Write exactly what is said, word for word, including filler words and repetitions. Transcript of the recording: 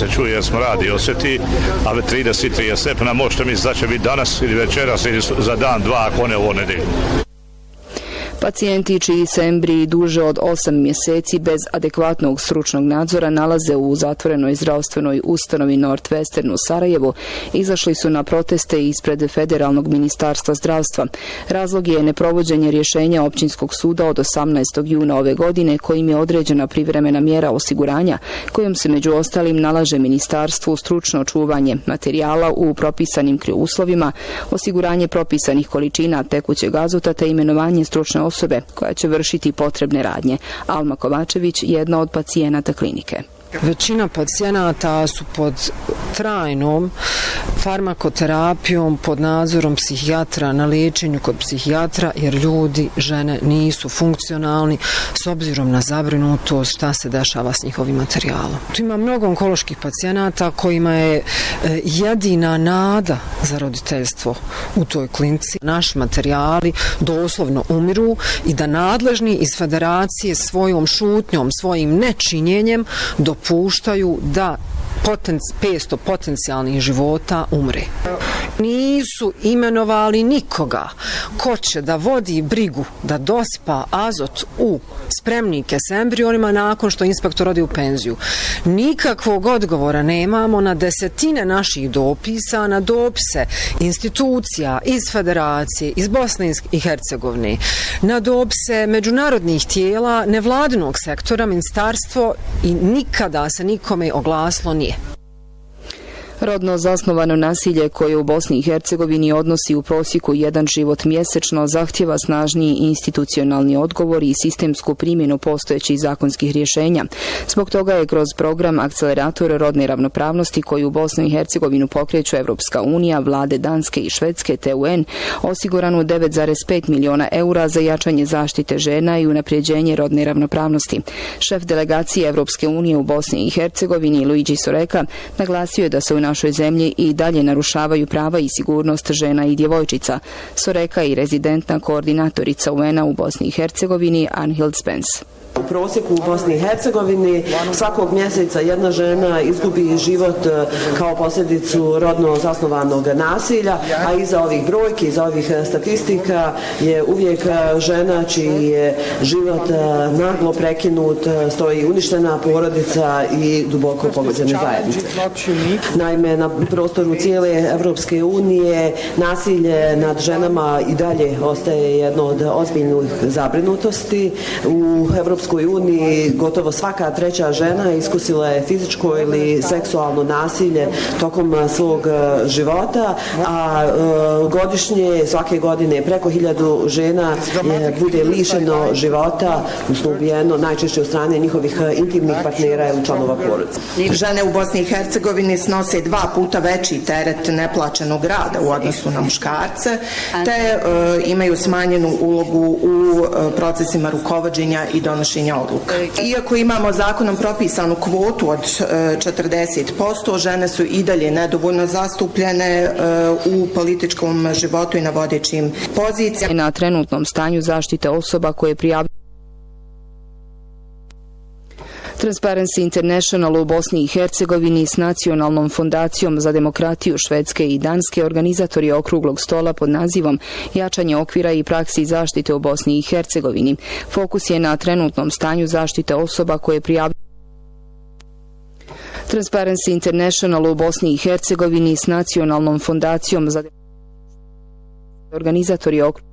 se čuje, jer smo radi osjeti, a trideset tri stepena možete misliti da će biti danas ili večeras ili za dan, dva, ako ne ovo nedelju. Pacijenti čiji se embriji duže od osam mjeseci bez adekvatnog stručnog nadzora nalaze u zatvorenoj zdravstvenoj ustanovi Northwestern u Sarajevu izašli su na proteste ispred Federalnog ministarstva zdravstva. Razlog je neprovođenje rješenja općinskog suda od osamnaestog juna ove godine kojim je određena privremena mjera osiguranja kojom se među ostalim nalaže ministarstvu stručno čuvanje materijala u propisanim uslovima, osiguranje propisanih količina tekućeg azota te imenovanje stručne osobe osobe koja će vršiti potrebne radnje. Alma Kovačević, jedna od pacijenata klinike. Većina pacijenata su pod trajnom farmakoterapijom, pod nadzorom psihijatra, na liječenju kod psihijatra, jer ljudi, žene, nisu funkcionalni s obzirom na zabrinutost šta se dešava s njihovim materijalom. Tu ima mnogo onkoloških pacijenata kojima je jedina nada za roditeljstvo u toj klinici. Naši materijali doslovno umiru i da nadležni iz federacije svojom šutnjom, svojim nečinjenjem do puštaju da petsto potencijalnih života umre. Nisu imenovali nikoga ko će da vodi brigu da dosipa azot u spremnike s embrionima nakon što inspektor odi u penziju. Nikakvog odgovora nemamo na desetine naših dopisa, na dopise institucija iz federacije, iz Bosne i Hercegovine, na dopise međunarodnih tijela, nevladinog sektora, ministarstvo i nikada se nikome oglasilo nije. Rodno zasnovano nasilje koje u Bosni i Hercegovini odnosi u prosjeku jedan život mjesečno zahtjeva snažniji institucionalni odgovor i sistemsku primjenu postojećih zakonskih rješenja. Zbog toga je kroz program Akcelerator rodne ravnopravnosti koji u Bosnu i Hercegovinu pokreću Evropska unija, vlade Danske i Švedske te U N osigurano devet zarez pet miliona eura za jačanje zaštite žena i unapređenje rodne ravnopravnosti. Šef delegacije Evropske unije u Bosni i Hercegovini Luigi Soreka naglasio je da se u našoj zemlji i dalje narušavaju prava i sigurnost žena i djevojčica. Soreka i rezidentna koordinatorica U N-a u Bosni i Hercegovini Anhild Spence. U prosjeku u Bosni i Hercegovini svakog mjeseca jedna žena izgubi život kao posljedicu rodno zasnovanog nasilja, a iza ovih brojki, iza ovih statistika je uvijek žena čiji je život naglo prekinut, stoji uništena porodica i duboko pogođene zajednice. Naime, na prostoru cijele Evropske unije nasilje nad ženama i dalje ostaje jedno od ozbiljnih zabrinutosti. U Evropskoj U uniji gotovo svaka treća žena iskusila je fizičko ili seksualno nasilje tokom svog života, a godišnje, svake godine preko hiljadu žena je, bude lišeno života, odnosno ubijeno najčešće od strane njihovih intimnih partnera ili članova porodice. Žene u Bosni i Hercegovini snose dva puta veći teret neplaćenog rada u odnosu na muškarce, te e, imaju smanjenu ulogu u e, procesima rukovođenja i donošenja odluka. Iako imamo zakonom propisanu kvotu od četrdeset posto, žene su i dalje nedovoljno zastupljene u političkom životu i na vodećim pozicijama. Na trenutnom stanju zaštite osoba koje prijavljaju Transparency International u Bosni i Hercegovini s Nacionalnom fondacijom za demokratiju Švedske i Danske organizatori okruglog stola pod nazivom Jačanje okvira i praksi zaštite u Bosni i Hercegovini. Fokus je na trenutnom stanju zaštite osoba koje prijavljaju Transparency International u Bosni i Hercegovini s Nacionalnom fondacijom za demokratiju organizatori okruglog